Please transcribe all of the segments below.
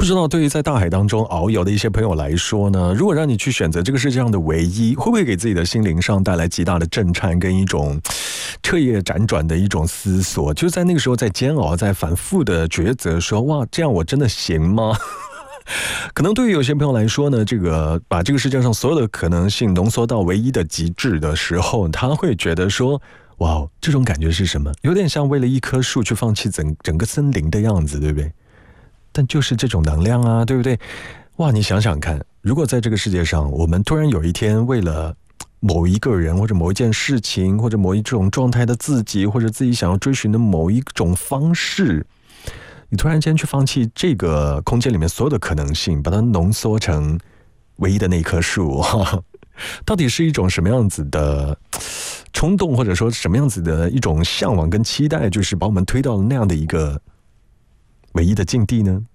不知道对于在大海当中遨游的一些朋友来说呢，如果让你去选择这个世界上的唯一，会不会给自己的心灵上带来极大的震颤跟一种彻夜辗转的一种思索？就在那个时候，在煎熬，在反复的抉择说，哇，这样我真的行吗？可能对于有些朋友来说呢，把这个世界上所有的可能性浓缩到唯一的极致的时候，他会觉得说，哇，这种感觉是什么？有点像为了一棵树去放弃整个森林的样子，对不对？但就是这种能量啊，对不对？哇，你想想看，如果在这个世界上，我们突然有一天为了某一个人或者某一件事情或者某一种状态的自己，或者自己想要追寻的某一种方式，你突然间去放弃这个空间里面所有的可能性，把它浓缩成唯一的那棵树，到底是一种什么样子的冲动，或者说什么样子的一种向往跟期待，就是把我们推到那样的一个唯一的境地呢？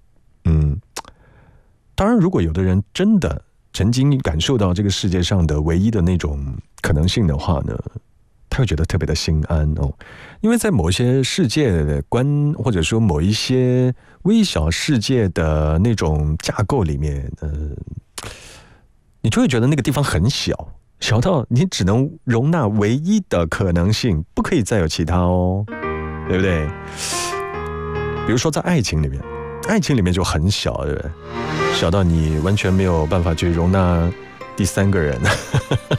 当然，如果有的人真的曾经感受到这个世界上的唯一的那种可能性的话呢，他会觉得特别的心安哦，因为在某一些世界观，或者说某一些微小世界的那种架构里面，你就会觉得那个地方很小，小到你只能容纳唯一的可能性，不可以再有其他哦，对不对？比如说在爱情里面，爱情里面就很小，对不对？小到你完全没有办法去容纳第三个人。